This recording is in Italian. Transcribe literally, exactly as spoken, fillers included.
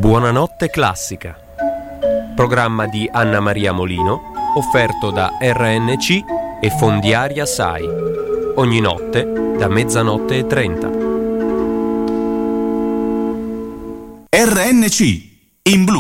Buonanotte classica. Programma di Anna Maria Molino, offerto da R N C e Fondiaria Sai. Ogni notte da mezzanotte e trenta. R N C in blu.